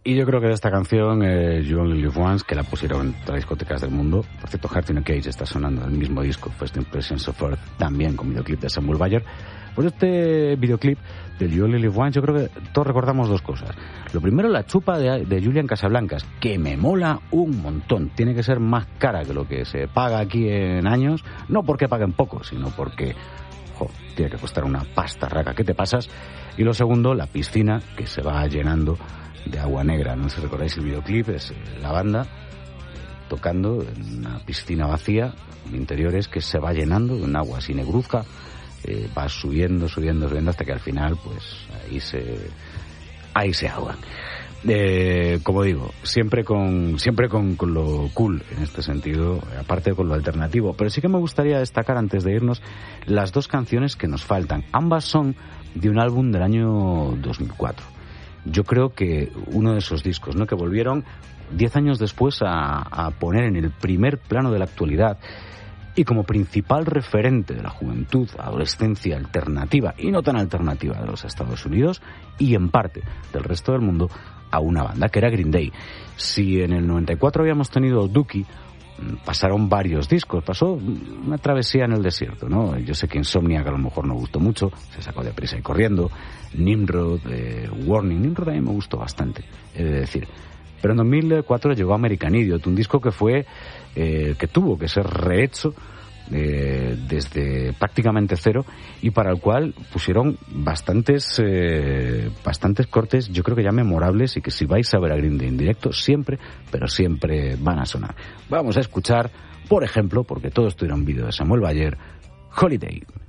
Y yo creo que de esta canción, You Only Live Once, que la pusieron en todas las discotecas del mundo. Por cierto, Heart in a Cage está sonando en el mismo disco, First Impressions of Earth, también con videoclip de Samuel Bayer. Pues este videoclip del You Only Live Once, yo creo que todos recordamos dos cosas. Lo primero, la chupa de Julian Casablancas, que me mola un montón. Tiene que ser más cara que lo que se paga aquí en años, no porque paguen poco, sino porque tiene que costar una pasta raca. ¿Qué te pasas? Y lo segundo, la piscina, que se va llenando de agua negra. No sé si recordáis el videoclip, es la banda tocando en una piscina vacía, en interiores, que se va llenando de un agua así negruzca, va subiendo hasta que al final pues ahí se ahogan. Como digo, siempre con lo cool en este sentido, aparte con lo alternativo. Pero sí que me gustaría destacar, antes de irnos, las dos canciones que nos faltan. Ambas son de un álbum del año 2004. Yo creo que uno de esos discos, ¿no?, que volvieron 10 años después a poner en el primer plano de la actualidad y como principal referente de la juventud, adolescencia alternativa y no tan alternativa de los Estados Unidos y en parte del resto del mundo, a una banda que era Green Day. Si en el 94 habíamos tenido Dookie, pasaron varios discos, pasó una travesía en el desierto, ¿no? Yo sé que Insomnia, que a lo mejor no gustó mucho, se sacó de prisa y corriendo. Nimrod, Warning, Nimrod a mí me gustó bastante, he de decir. Pero en 2004 llegó American Idiot, un disco que fue que tuvo que ser rehecho desde prácticamente cero y para el cual pusieron bastantes cortes, yo creo que ya memorables, y que si vais a ver a Green Day en directo siempre, pero siempre van a sonar. Vamos a escuchar, por ejemplo, porque todo esto era un vídeo de Samuel Bayer, Holiday.